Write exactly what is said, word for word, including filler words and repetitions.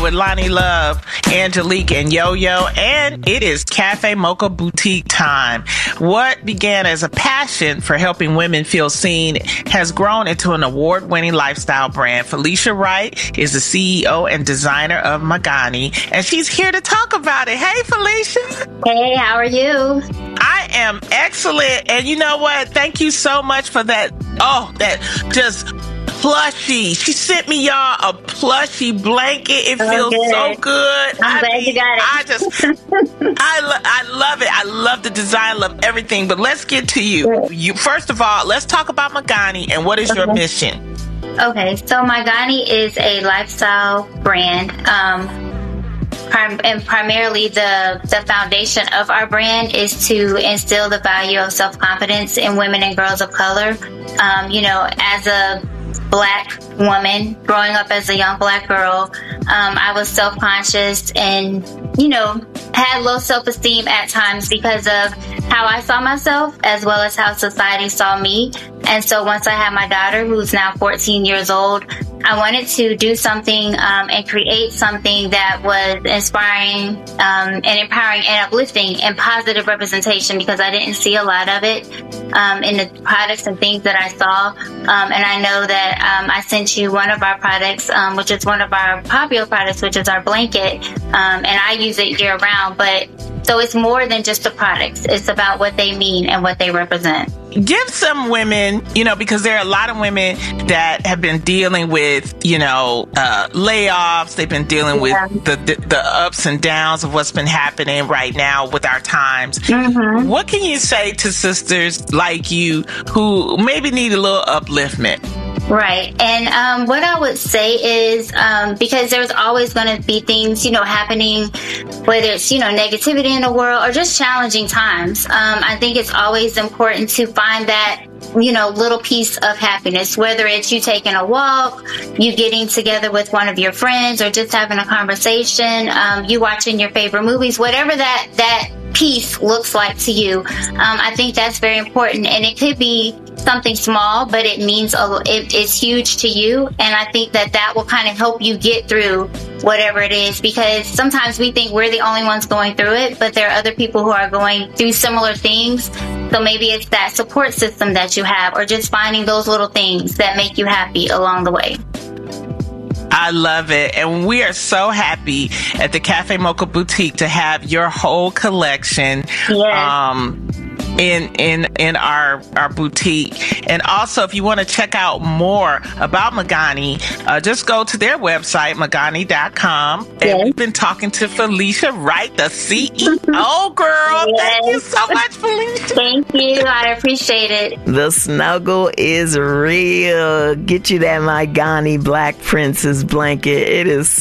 with Lonnie Love, Angelique, and Yo-Yo, and it is Cafe Mocha Boutique time. What began as a passion for helping women feel seen has grown into an award-winning lifestyle brand. Felicia Wright is the C E O and designer of Magani, and she's here to talk about it. Hey, Felicia. Hey, how are you? I am excellent, and you know what? Thank you so much for that. Oh, that just plushie. She sent me, y'all, a plushie blanket. It Oh, feels good. so good. I'm I glad mean, you got it. I just, I, lo- I love it. I love the design, love everything. But let's get to you. You first of all, let's talk about Magani and what is your Okay. mission? Okay, so Magani is a lifestyle brand. Um, prim- and primarily the, the foundation of our brand is to instill the value of self-confidence in women and girls of color. Um, you know, as a Black woman growing up as a young Black girl, um, I was self-conscious and, you know, had low self-esteem at times because of how I saw myself as well as how society saw me. And so once I had my daughter, who's now fourteen years old, I wanted to do something um, and create something that was inspiring um, and empowering and uplifting and positive representation, because I didn't see a lot of it um, in the products and things that I saw. Um, and I know that um, I sent you one of our products, um, which is one of our popular products, which is our blanket. Um, and I use it year round. But so it's more than just the products. It's about what they mean and what they represent. Give some women, you know, because there are a lot of women that have been dealing with, you know, uh, layoffs. They've been dealing Yeah. with the, the the ups and downs of what's been happening right now with our times. Mm-hmm. What can you say to sisters like you who maybe need a little upliftment? Right. And um, what I would say is, um, because there's always going to be things, you know, happening, whether it's, you know, negativity in the world or just challenging times. Um, I think it's always important to find that, you know, little piece of happiness, whether it's you taking a walk, you getting together with one of your friends, or just having a conversation, um, you watching your favorite movies, whatever that, that piece looks like to you. Um, I think that's very important, and it could be something small, but it means a, it, it's huge to you. And I think that that will kind of help you get through whatever it is, because sometimes we think we're the only ones going through it, but there are other people who are going through similar things. So maybe it's that support system that you have, or just finding those little things that make you happy along the way. I love it. And we are so happy at the Cafe Mocha Boutique to have your whole collection. Yes. Um, in in in our our boutique. And also, if you want to check out more about Magani, uh, just go to their website, magani dot com. And Yes. we've been talking to Felicia Wright, the C E O, girl. Yes. Thank you so much, Felicia. Thank you. I appreciate it. The snuggle is real. Get you that Magani Black Princess blanket. It is